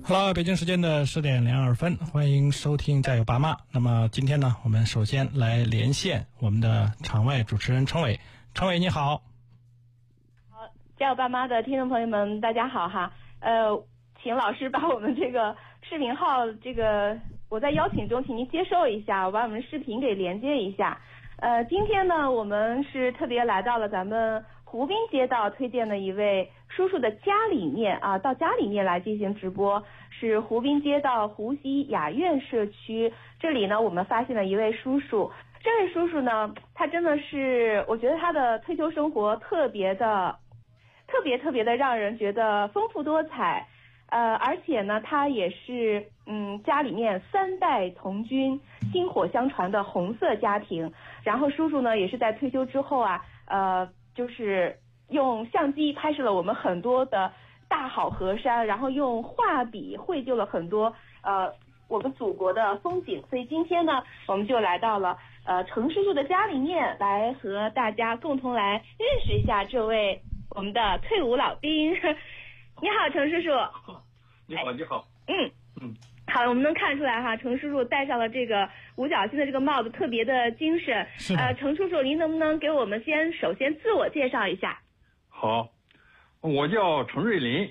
好了，北京时间的10:02，欢迎收听加油爸妈。那么今天呢，我们首先来连线我们的场外主持人程伟。程伟你好。 好，加油爸妈的听众朋友们，大家好哈。请老师把我们这个视频号，我在邀请中，请您接受一下，我把我们视频给连接一下。今天呢，我们是特别来到了咱们湖滨街道推荐的一位叔叔的家里面啊，到家里面来进行直播，是湖滨街道湖西雅苑社区。这里呢，我们发现了一位叔叔，这位叔叔呢，他真的是，我觉得他的退休生活特别的让人觉得丰富多彩。而且呢，他也是家里面3代从军，薪火相传的红色家庭。然后叔叔呢，也是在退休之后啊，就是用相机拍摄了我们很多的大好河山，然后用画笔绘就了很多我们祖国的风景。所以今天呢，我们就来到了程叔叔的家里面，来和大家共同来认识一下这位我们的退伍老兵。你好，程叔叔。 你好，你好。 好，我们能看出来哈，程叔叔戴上了这个五角星的这个帽子，特别的精神。 是的。 程叔叔，您能不能给我们首先自我介绍一下？ 好，我叫程瑞林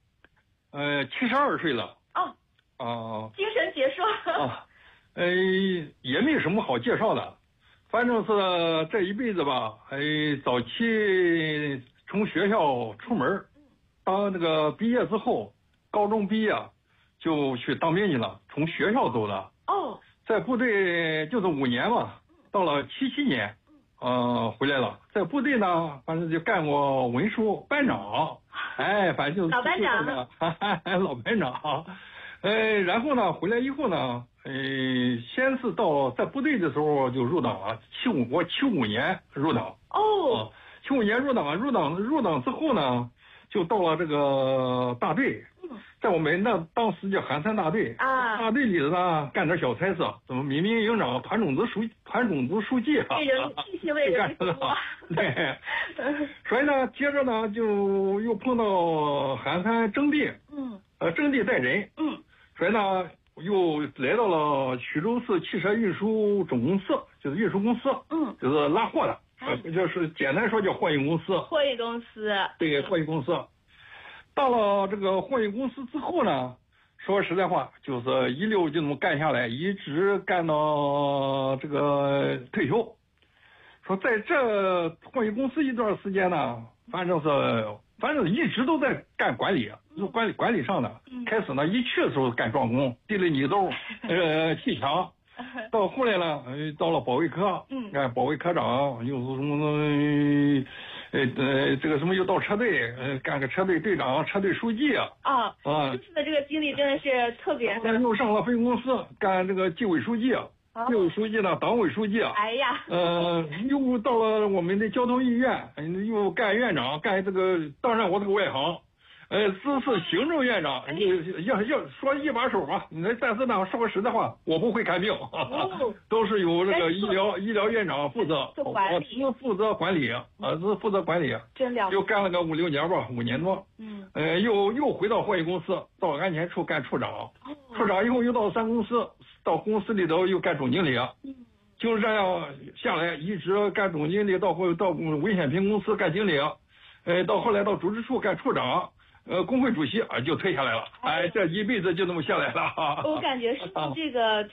，72岁了。 精神矍铄。 也没什么好介绍的，反正是这一辈子吧，早期从学校出门，当那个毕业之后，高中毕业就去当兵去了，从学校走的。在部队就是5年嘛，到了77年，回来了。在部队呢，反正就干过文书班长，反正就是老班长， 老班长。然后呢，回来以后呢，先是在部队的时候就入党了，我75年入党。75年入党之后呢，就到了这个大队，在我们那当时叫寒山大队大队里头呢，干点小差事，怎么民兵营长、团种子书记这人细细为人服务。 对，所以呢，接着呢就又碰到寒山征地，征地带人，所以呢又来到了曲州市汽车运输总公司，就是运输公司，就是拉货的。就是简单说叫货运公司。 货运公司。 对，货运公司。到了这个货运公司之后呢，说实在话，就是一溜就这么干下来，一直干到这个退休。说在这货运公司一段时间呢，反正一直都在干管理，管理上的。开始呢，一去的时候干装工，地雷泥兜，砌墙。到后来呢，到了保卫科，干保卫科长，又是什么这个什么又到车队，干个车队队长、车队书记叔叔的这个经历真的是特别的。 又上了分公司，干这个纪委书记，纪委书记呢，党委书记。又到了我们的交通医院，又干院长，干这个，当然我这个外行。这是行政院长，要说一把手嘛。但是呢，说实在话，我不会看病，都是由这个医疗院长负责，我是负责管理，是负责管理。 真了不起。 又干了个5、6年吧，5年多。又回到货运公司，到安全处干处长，处长以后又到3公司，到公司里头又干总经理。就是这样下来，一直干总经理，到危险品公司干经理，到后来到组织处干处长。工会主席就退下来了，这一辈子就这么下来了。 我感觉是这个